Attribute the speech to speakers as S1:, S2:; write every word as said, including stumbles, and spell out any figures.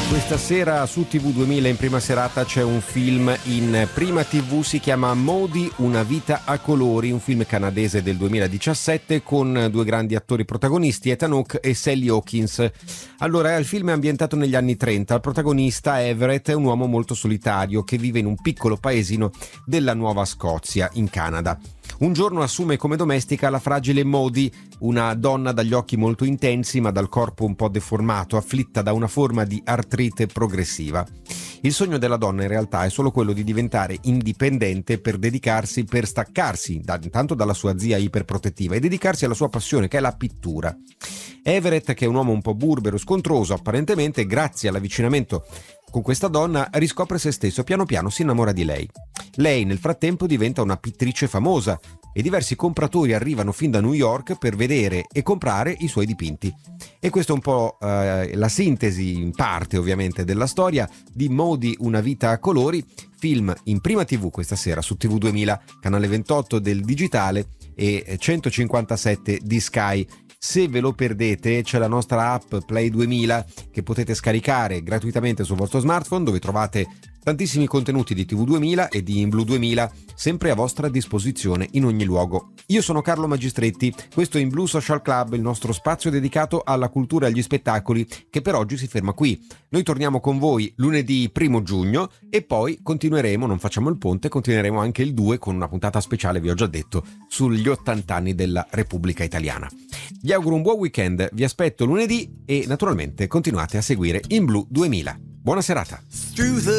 S1: Questa sera su T V duemila in prima serata c'è un film in Prima T V, si chiama Maudie, una vita a colori, un film canadese del duemiladiciassette con due grandi attori protagonisti, Ethan Hawke e Sally Hawkins. Allora, il film è ambientato negli anni trenta, il protagonista Everett è un uomo molto solitario che vive in un piccolo paesino della Nuova Scozia, in Canada. Un giorno assume come domestica la fragile Maudie, una donna dagli occhi molto intensi ma dal corpo un po' deformato, afflitta da una forma di artrite progressiva. Il sogno della donna in realtà è solo quello di diventare indipendente per dedicarsi, per staccarsi da, intanto dalla sua zia iperprotettiva e dedicarsi alla sua passione, che è la pittura. Everett, che è un uomo un po' burbero, scontroso apparentemente, grazie all'avvicinamento con questa donna riscopre se stesso, piano piano si innamora di lei. Lei nel frattempo diventa una pittrice famosa e diversi compratori arrivano fin da New York per vedere e comprare i suoi dipinti. E questo è un po' eh, la sintesi, in parte ovviamente, della storia di Maudie, una vita a colori, film in Prima T V questa sera su T V duemila, canale ventotto del digitale e centocinquantasette di Sky. Se ve lo perdete c'è la nostra app Play duemila che potete scaricare gratuitamente sul vostro smartphone, dove trovate tantissimi contenuti di T V duemila e di In Blu duemila sempre a vostra disposizione in ogni luogo. Io sono Carlo Magistretti, questo è In Blu Social Club, il nostro spazio dedicato alla cultura e agli spettacoli, che per oggi si ferma qui. Noi torniamo con voi lunedì primo giugno e poi continueremo, non facciamo il ponte, continueremo anche il due con una puntata speciale, vi ho già detto, sugli ottanta anni della Repubblica Italiana. Vi auguro un buon weekend, vi aspetto lunedì e naturalmente continuate a seguire In Blu duemila. Buona serata!